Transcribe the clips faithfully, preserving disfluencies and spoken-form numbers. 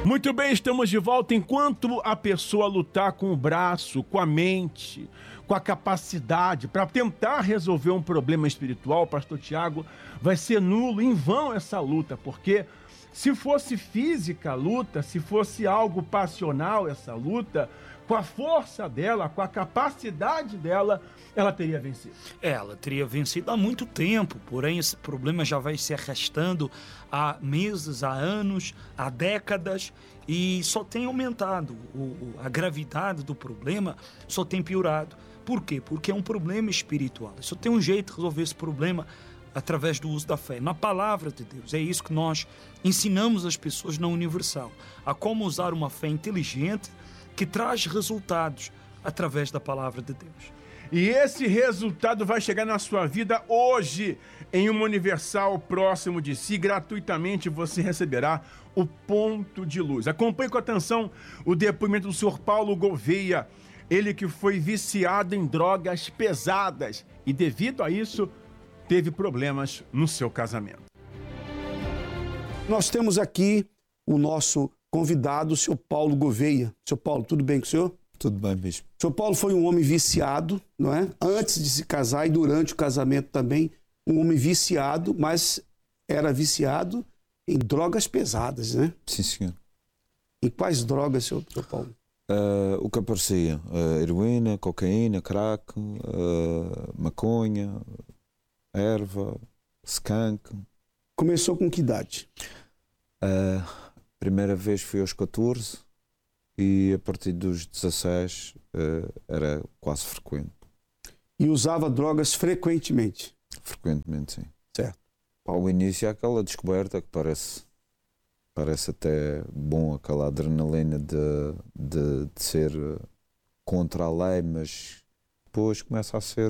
Muito bem, estamos de volta. Enquanto a pessoa lutar com o braço, com a mente, com a capacidade para tentar resolver um problema espiritual, pastor Tiago, vai ser nulo, em vão essa luta, porque se fosse física a luta, se fosse algo passional essa luta, com a força dela, com a capacidade dela, ela teria vencido. Ela teria vencido há muito tempo, porém esse problema já vai se arrastando há meses, há anos, há décadas, e só tem aumentado. O, a gravidade do problema só tem piorado. Por quê? Porque é um problema espiritual. Só tem um jeito de resolver esse problema através do uso da fé, na palavra de Deus. É isso que nós ensinamos as pessoas na Universal, a como usar uma fé inteligente que traz resultados através da palavra de Deus. E esse resultado vai chegar na sua vida hoje, em uma Universal próximo de si. Gratuitamente você receberá o ponto de luz. Acompanhe com atenção o depoimento do senhor Paulo Gouveia, ele que foi viciado em drogas pesadas e, devido a isso, teve problemas no seu casamento. Nós temos aqui o nosso convidado, o senhor Paulo Gouveia. Senhor Paulo, tudo bem com o senhor? Tudo bem, bispo. O senhor Paulo foi um homem viciado, não é? Antes de se casar e durante o casamento também, um homem viciado, mas era viciado em drogas pesadas, né? Sim, senhor. Em quais drogas, senhor, senhor Paulo? Uh, o que aparecia? Uh, heroína, cocaína, crack, uh, maconha, erva, skunk. Começou com que idade? A uh, primeira vez foi aos catorze e a partir dos dezasseis uh, era quase frequente. E usava drogas frequentemente? Frequentemente, sim. Certo. Ao início, aquela descoberta que parece, parece até bom, aquela adrenalina de, de, de ser contra a lei, mas depois começa a ser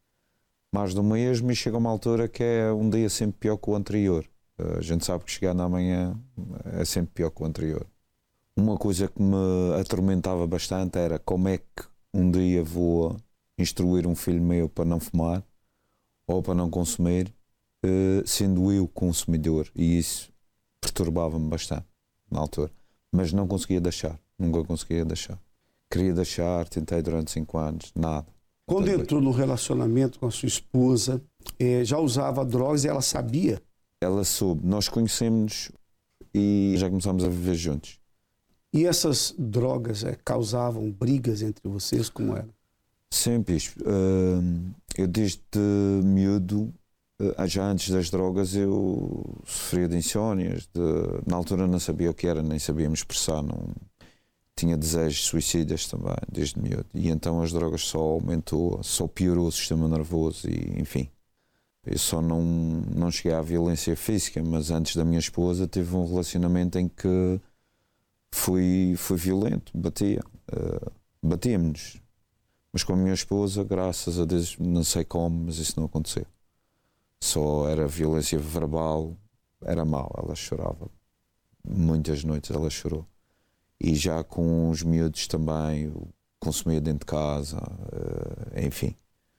mais do mesmo e chega a uma altura que é um dia sempre pior que o anterior. A gente sabe que chegar na manhã é sempre pior que o anterior. Uma coisa que me atormentava bastante era como é que um dia vou instruir um filho meu para não fumar ou para não consumir, sendo eu consumidor, e isso perturbava-me bastante na altura, mas não conseguia deixar, nunca conseguia deixar. Queria deixar, tentei durante cinco anos, nada. Quando entrou no relacionamento com a sua esposa, já usava drogas e ela sabia? Ela soube, nós conhecemos e já começámos a viver juntos. E essas drogas é, causavam brigas entre vocês, como era? Sempre isso. Uh, eu desde miúdo, uh, já antes das drogas, eu sofria de insónias. De, na altura não sabia o que era, nem sabíamos expressar. Não, tinha desejos suicidas também, desde miúdo. E então as drogas só aumentou, só piorou o sistema nervoso e, enfim. Eu só não, não cheguei à violência física, mas antes da minha esposa tive um relacionamento em que fui, fui violento, batia, uh, batíamos-nos. Mas com a minha esposa, graças a Deus, não sei como, mas isso não aconteceu. Só era violência verbal, era mau, ela chorava. Muitas noites ela chorou. E já com os miúdos também, eu consumia dentro de casa, uh, enfim.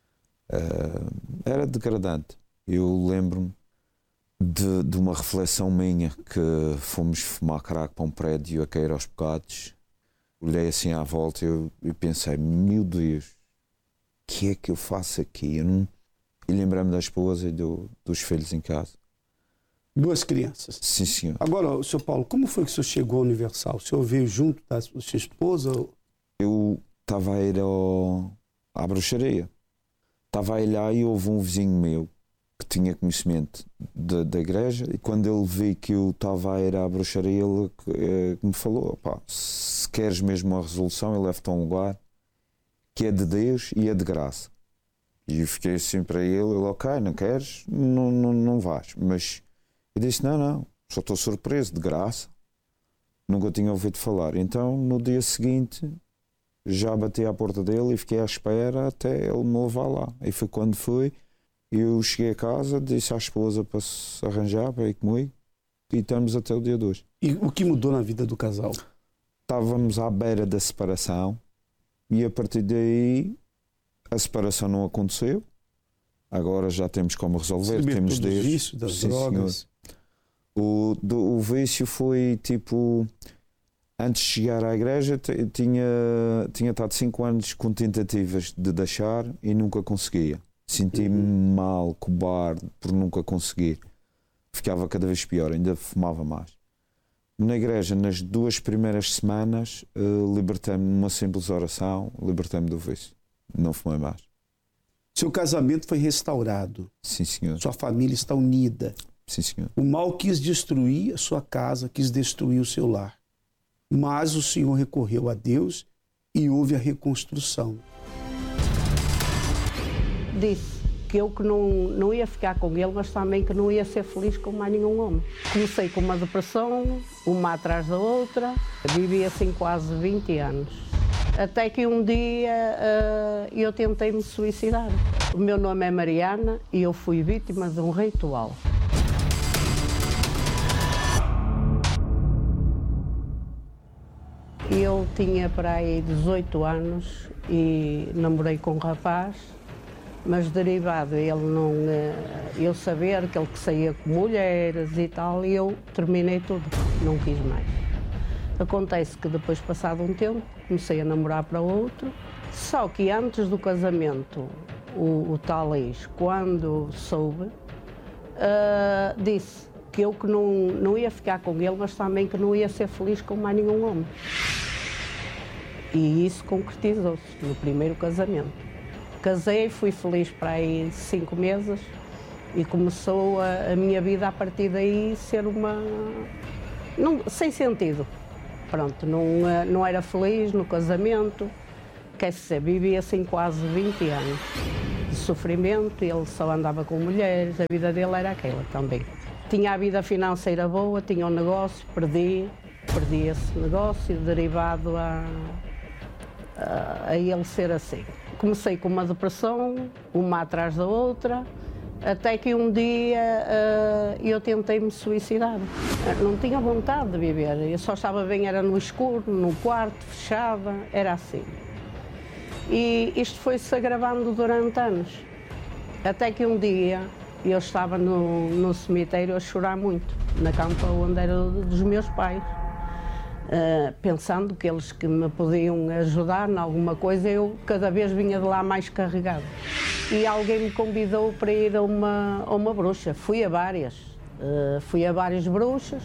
Uh, era degradante. Eu lembro-me de, de uma reflexão minha que fomos fumar crack para um prédio a cair aos bocados. Olhei assim à volta e eu, eu pensei, meu Deus, o que é que eu faço aqui? Eu não... E lembrei-me da esposa e do, dos filhos em casa. Duas crianças? Sim, senhor. Agora, senhor Paulo, como foi que o senhor chegou ao Universal? O senhor veio junto da sua esposa? Eu estava a ir ao... à bruxaria. Estava a ir lá e houve um vizinho meu que tinha conhecimento de, da igreja, e quando ele viu que eu estava a ir à bruxaria, ele eh, me falou, pá, se queres mesmo uma resolução, eu levo-te a um lugar que é de Deus e é de graça. E eu fiquei assim para ele, ele, ok, não queres, não, não, não vais. Mas eu disse, não, não, só estou surpreso, de graça. Nunca tinha ouvido falar. Então, no dia seguinte, já bati à porta dele e fiquei à espera até ele me levar lá. E foi quando fui, eu cheguei a casa, disse à esposa para se arranjar, para ir comigo, e estamos até o dia de hoje. E o que mudou na vida do casal? Estávamos à beira da separação e a partir daí a separação não aconteceu. Agora já temos como resolver, temos Deus. Vício das Sim, drogas. O, do, o vício foi tipo, antes de chegar à igreja, tinha, tinha estado cinco anos com tentativas de deixar e nunca conseguia. Sentia-me mal, cobarde, por nunca conseguir. Ficava cada vez pior, ainda fumava mais. Na igreja, nas duas primeiras semanas, uh, libertei-me numa simples oração, libertei-me do vício. Não fumei mais. Seu casamento foi restaurado. Sim, senhor. Sua família está unida. Sim, senhor. O mal quis destruir a sua casa, quis destruir o seu lar. Mas o Senhor recorreu a Deus e houve a reconstrução. Disse que eu que não, não ia ficar com ele, mas também que não ia ser feliz com mais nenhum homem. Comecei com uma depressão, uma atrás da outra. Vivi assim quase vinte anos. Até que um dia uh, eu tentei me suicidar. O meu nome é Mariana e eu fui vítima de um ritual. Eu tinha para aí dezoito anos e namorei com um rapaz, mas derivado ele não, eu saber que ele que saía com mulheres e tal, e eu terminei tudo, não quis mais. Acontece que depois, passado um tempo, comecei a namorar para outro, só que antes do casamento, o, o tal ex, quando soube, uh, disse que eu que não, não ia ficar com ele, mas também que não ia ser feliz com mais nenhum homem. E isso concretizou-se no primeiro casamento. Casei, fui feliz para aí cinco meses e começou a, a minha vida a partir daí ser uma... Não, sem sentido. Pronto, não, não era feliz no casamento. Quer dizer, vivia assim quase vinte anos de sofrimento, ele só andava com mulheres, a vida dele era aquela também. Tinha a vida financeira boa, tinha um negócio, perdi, perdi esse negócio derivado a, a, a ele ser assim. Comecei com uma depressão, uma atrás da outra, até que um dia uh, eu tentei me suicidar. Não tinha vontade de viver, eu só estava bem, era no escuro, no quarto, fechada, era assim. E isto foi-se agravando durante anos, até que um dia eu estava no, no cemitério a chorar muito, na campa onde era dos meus pais. Uh, pensando que eles que me podiam ajudar em alguma coisa, eu cada vez vinha de lá mais carregado. E alguém me convidou para ir a uma, a uma bruxa. Fui a várias, uh, fui a várias bruxas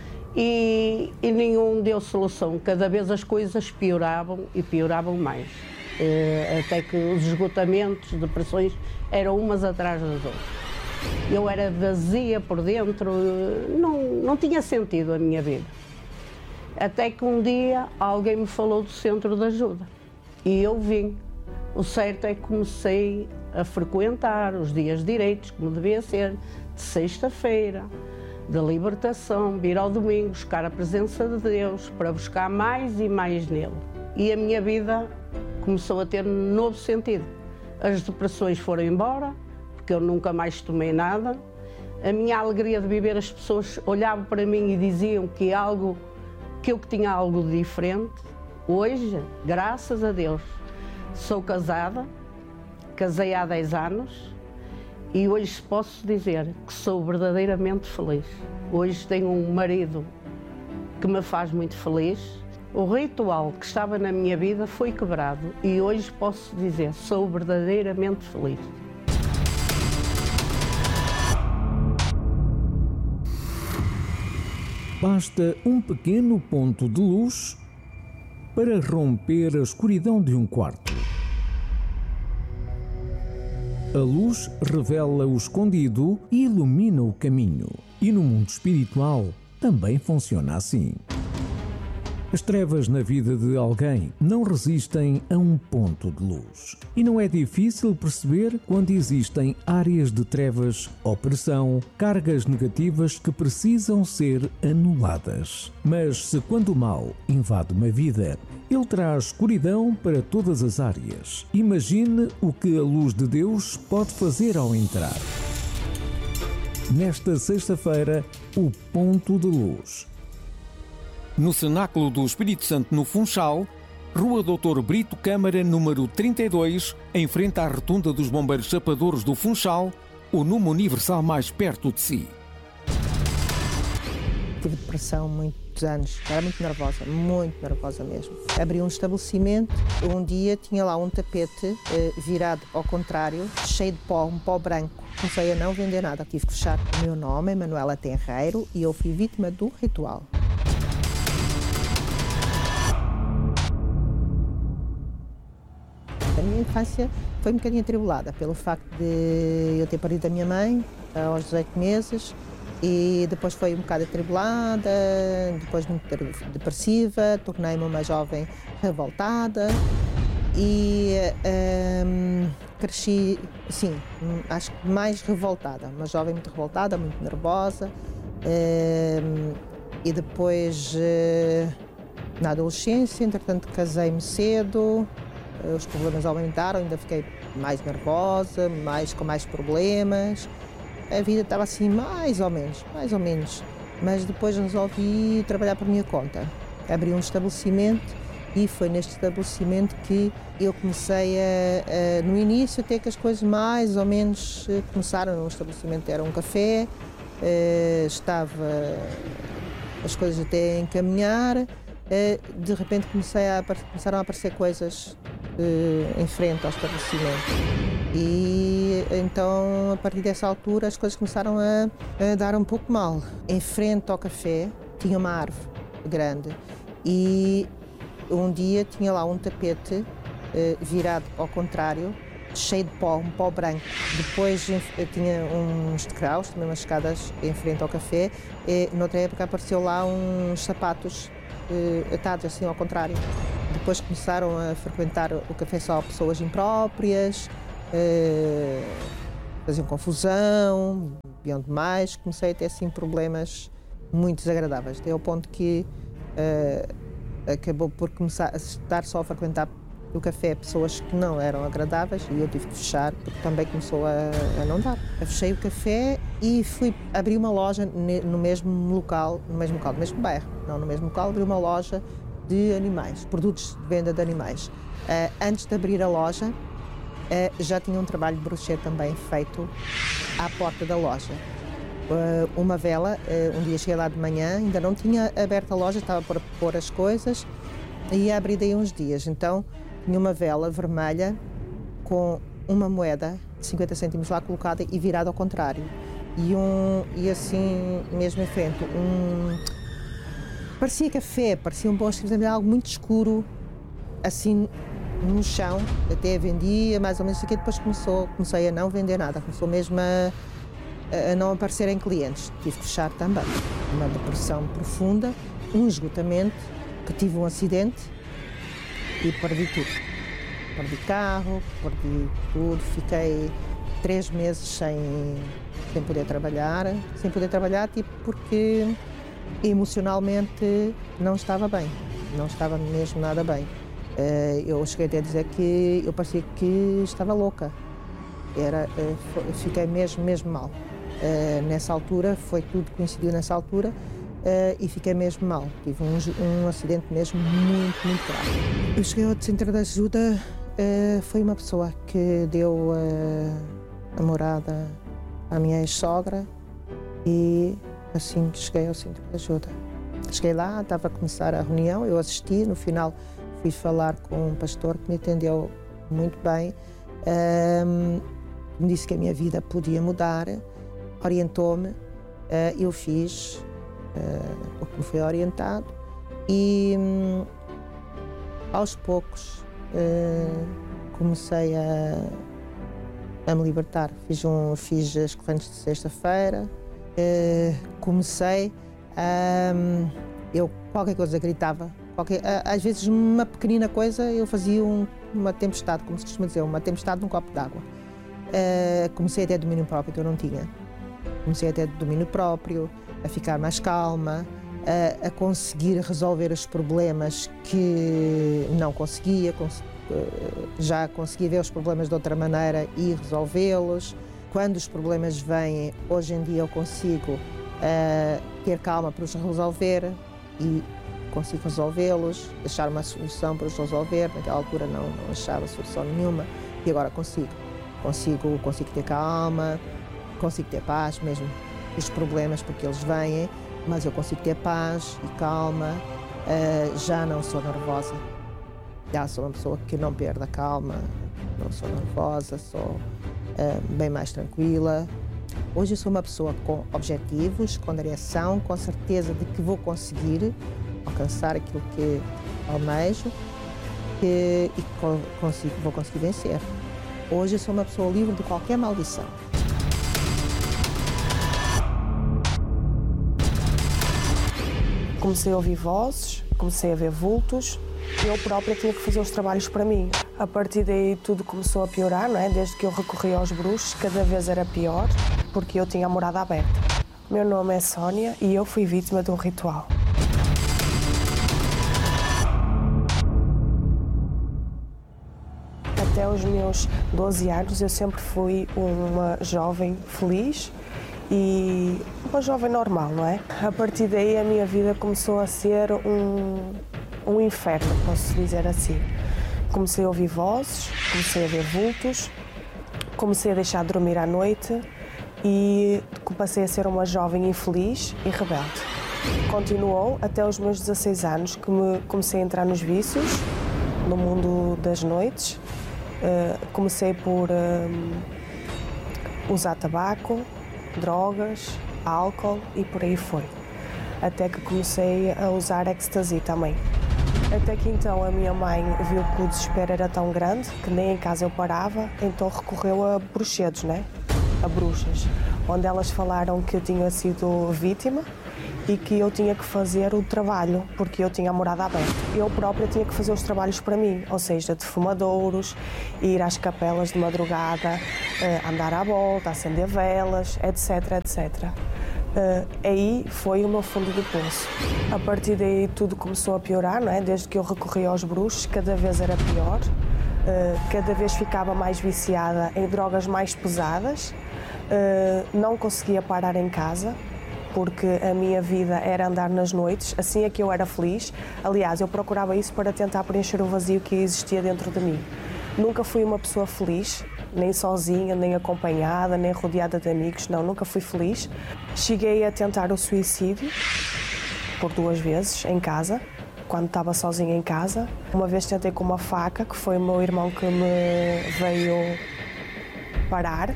e, e nenhum deu solução. Cada vez as coisas pioravam e pioravam mais. Uh, até que os esgotamentos, depressões, eram umas atrás das outras. Eu era vazia por dentro, não, não tinha sentido a minha vida. Até que um dia alguém me falou do centro de ajuda e eu vim. O certo é que comecei a frequentar os dias direitos, como devia ser, de sexta-feira, de libertação, vir ao domingo, buscar a presença de Deus, para buscar mais e mais nele. E a minha vida começou a ter um novo sentido. As depressões foram embora, porque eu nunca mais tomei nada. A minha alegria de viver, as pessoas olhavam para mim e diziam que algo que eu que tinha algo diferente. Hoje, graças a Deus, sou casada, casei há dez anos e hoje posso dizer que sou verdadeiramente feliz. Hoje tenho um marido que me faz muito feliz. O ritual que estava na minha vida foi quebrado e hoje posso dizer, sou verdadeiramente feliz. Basta um pequeno ponto de luz para romper a escuridão de um quarto. A luz revela o escondido e ilumina o caminho. E no mundo espiritual também funciona assim. As trevas na vida de alguém não resistem a um ponto de luz. E não é difícil perceber quando existem áreas de trevas, opressão, cargas negativas que precisam ser anuladas. Mas se quando o mal invade uma vida, ele traz escuridão para todas as áreas. Imagine o que a luz de Deus pode fazer ao entrar. Nesta sexta-feira, o ponto de luz. No Cenáculo do Espírito Santo, no Funchal, Rua doutor Brito Câmara, número trinta e dois, em frente à Rotunda dos Bombeiros Chapadores do Funchal, o número universal mais perto de si. tive depressão muitos anos, era muito nervosa, muito nervosa mesmo. Abri um estabelecimento, um dia tinha lá um tapete eh, virado ao contrário, cheio de pó, um pó branco. Comecei a não vender nada, tive que fechar. O meu nome é Manuela Tenreiro e eu fui vítima do ritual. A minha infância foi um bocadinho atribulada pelo facto de eu ter perdido a minha mãe aos dezoito meses e depois foi um bocado atribulada, depois muito depressiva, tornei-me uma jovem revoltada e hum, cresci, sim, acho que mais revoltada, uma jovem muito revoltada, muito nervosa hum, e depois na adolescência, entretanto casei-me cedo. Os problemas aumentaram, ainda fiquei mais nervosa, mais, com mais problemas. A vida estava assim mais ou menos, mais ou menos. Mas depois resolvi trabalhar por minha conta. Abri um estabelecimento e foi neste estabelecimento que eu comecei a, a no início até que as coisas mais ou menos começaram. O estabelecimento era um café, estava as coisas até a encaminhar. De repente comecei a, começaram a aparecer coisas Uh, em frente ao estabelecimento e então a partir dessa altura as coisas começaram a, a dar um pouco mal. Em frente ao café tinha uma árvore grande e um dia tinha lá um tapete uh, virado ao contrário, cheio de pó, um pó branco. Depois tinha uns degraus, também umas escadas em frente ao café e noutra época apareceu lá uns sapatos uh, atados assim ao contrário. Depois começaram a frequentar o café só pessoas impróprias, eh, faziam confusão, bebiam demais. Comecei a ter assim problemas muito desagradáveis, até ao ponto que eh, acabou por começar a estar só a frequentar o café pessoas que não eram agradáveis e eu tive que fechar porque também começou a, a não dar. Eu fechei o café e fui abrir uma loja no mesmo local, no mesmo local, no mesmo bairro, não no mesmo local, abri uma loja de animais, produtos de venda de animais. Uh, antes de abrir a loja, uh, já tinha um trabalho de brochê também feito à porta da loja. Uh, uma vela, uh, um dia cheguei lá de manhã, ainda não tinha aberto a loja, estava por pôr as coisas e ia abrir daí uns dias. Então tinha uma vela vermelha com uma moeda de cinquenta cêntimos lá colocada e virada ao contrário. E, um, e assim, mesmo em frente, um... parecia café, parecia um bom estilo, algo muito escuro, assim no chão, até vendia mais ou menos aqui, depois começou, comecei a não vender nada, começou mesmo a, a não aparecerem clientes, tive que fechar também. Uma depressão profunda, um esgotamento, que tive um acidente e perdi tudo. Perdi carro, perdi tudo, fiquei três meses sem, sem poder trabalhar, sem poder trabalhar tipo porque emocionalmente não estava bem, não estava mesmo nada bem. Eu cheguei até a dizer que eu parecia que estava louca, Era, fiquei mesmo, mesmo mal. Nessa altura, foi tudo coincidiu nessa altura e fiquei mesmo mal. Tive um, um acidente mesmo muito, muito grave. Eu cheguei ao centro de ajuda, foi uma pessoa que deu a morada à minha ex-sogra e assim que cheguei ao centro de ajuda. Cheguei lá, estava a começar a reunião, eu assisti, no final fui falar com um pastor que me atendeu muito bem, um, me disse que a minha vida podia mudar, orientou-me, uh, eu fiz uh, o que me foi orientado e um, aos poucos uh, comecei a, a me libertar. Fiz, um, fiz as correntes de sexta-feira, uh, comecei a... Um, eu qualquer coisa gritava, qualquer, às vezes uma pequenina coisa eu fazia um, uma tempestade, como se costuma dizer, uma tempestade num copo d'água. Uh, comecei a ter domínio próprio que eu não tinha. Comecei a ter domínio próprio, a ficar mais calma, a, a conseguir resolver os problemas que não conseguia, cons, uh, já conseguia ver os problemas de outra maneira e resolvê-los. Quando os problemas vêm, hoje em dia eu consigo uh, ter calma para os resolver e consigo resolvê-los, achar uma solução para os resolver. Naquela altura não, não achava solução nenhuma e agora consigo. Consigo, consigo ter calma, consigo ter paz mesmo. Os problemas, porque eles vêm, mas eu consigo ter paz e calma, uh, já não sou nervosa. Já sou uma pessoa que não perde a calma, não sou nervosa, sou uh, bem mais tranquila. Hoje eu sou uma pessoa com objetivos, com direção, com certeza de que vou conseguir alcançar aquilo que almejo que, e que consigo, vou conseguir vencer. Hoje eu sou uma pessoa livre de qualquer maldição. Comecei a ouvir vozes, comecei a ver vultos. Eu própria tinha que fazer os trabalhos para mim. A partir daí tudo começou a piorar, não é? Desde que eu recorri aos bruxos, cada vez era pior, porque eu tinha a morada aberta. Meu nome é Sónia e eu fui vítima de um ritual. Até os meus doze anos eu sempre fui uma jovem feliz e uma jovem normal, não é? A partir daí a minha vida começou a ser um, um inferno, posso dizer assim. Comecei a ouvir vozes, comecei a ver vultos, comecei a deixar de dormir à noite e passei a ser uma jovem infeliz e rebelde. Continuou até os meus dezasseis anos que me comecei a entrar nos vícios, no mundo das noites. Uh, comecei por uh, usar tabaco, drogas, álcool e por aí foi. Até que comecei a usar ecstasy também. Até que então a minha mãe viu que o desespero era tão grande que nem em casa eu parava, então recorreu a bruxedos, né? A bruxas, onde elas falaram que eu tinha sido vítima e que eu tinha que fazer o trabalho, porque eu tinha a morada aberta. Eu própria tinha que fazer os trabalhos para mim, ou seja, de fumadouros, ir às capelas de madrugada, andar à volta, acender velas, etc, etcétera. Uh, aí foi o meu fundo de poço. A partir daí tudo começou a piorar, não é? Desde que eu recorri aos bruxos, cada vez era pior, uh, cada vez ficava mais viciada em drogas mais pesadas, uh, não conseguia parar em casa, porque a minha vida era andar nas noites, assim é que eu era feliz. Aliás, eu procurava isso para tentar preencher o vazio que existia dentro de mim. Nunca fui uma pessoa feliz, nem sozinha, nem acompanhada, nem rodeada de amigos, não, nunca fui feliz. Cheguei a tentar o suicídio por duas vezes em casa, quando estava sozinha em casa. Uma vez tentei com uma faca, que foi o meu irmão que me veio parar,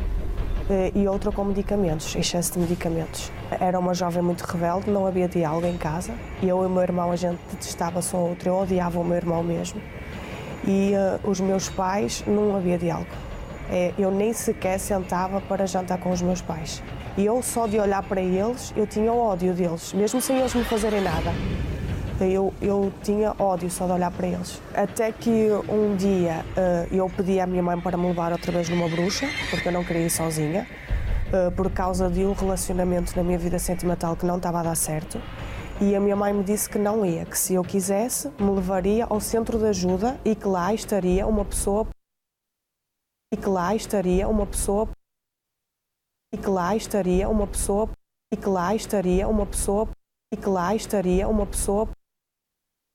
e outra com medicamentos, excesso de medicamentos. Era uma jovem muito rebelde, não havia diálogo em casa. Eu e o meu irmão, a gente detestava-se um ao outro, eu odiava o meu irmão mesmo. E uh, os meus pais, não havia diálogo. É, eu nem sequer sentava para jantar com os meus pais. E eu, só de olhar para eles, eu tinha ódio deles, mesmo sem eles me fazerem nada. Eu, eu tinha ódio só de olhar para eles. Até que um dia uh, eu pedi à minha mãe para me levar outra vez numa bruxa, porque eu não queria ir sozinha, uh, por causa de um relacionamento na minha vida sentimental que não estava a dar certo. E a minha mãe me disse que não ia, que se eu quisesse, me levaria ao centro de ajuda e que lá estaria uma pessoa e que lá estaria uma pessoa e que lá estaria uma pessoa e que lá estaria uma pessoa e que lá estaria uma pessoa